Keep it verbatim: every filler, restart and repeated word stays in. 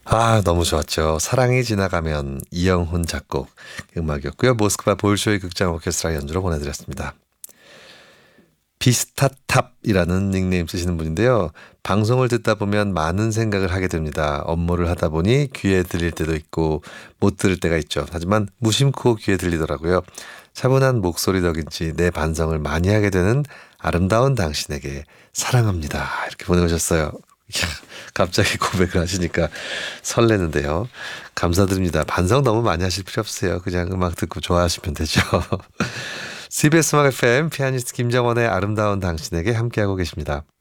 아, 너무 좋았죠. 사랑이 지나가면 이영훈 작곡 음악이었고요. 모스크바 볼쇼이 극장 오케스트라 연주로 보내드렸습니다. 비스타탑이라는 닉네임 쓰시는 분인데요. 방송을 듣다 보면 많은 생각을 하게 됩니다. 업무를 하다 보니 귀에 들릴 때도 있고 못 들을 때가 있죠. 하지만 무심코 귀에 들리더라고요. 차분한 목소리 덕인지 내 반성을 많이 하게 되는 아름다운 당신에게 사랑합니다. 이렇게 보내오셨어요. 이야, 갑자기 고백을 하시니까 설레는데요. 감사드립니다. 반성 너무 많이 하실 필요 없어요. 그냥 음악 듣고 좋아하시면 되죠. 씨비에스 음악 에프엠 피아니스트 김정원의 아름다운 당신에게 함께하고 계십니다.